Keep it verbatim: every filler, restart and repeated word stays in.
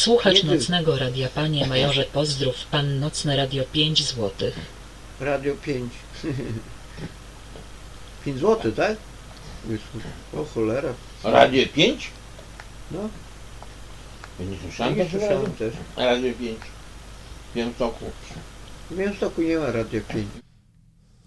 Słuchacz Nie ty. Nocnego Radia. Panie majorze, pozdrów. Pan Nocne Radio pięć złotych. Radio pięć. pięć złotych, tak? O cholera. Radio pięć? No, Ja nie słyszałem nie takiego słyszałem radia. też. Radio pięć. W Białymstoku. W Białymstoku nie ma Radio pięć.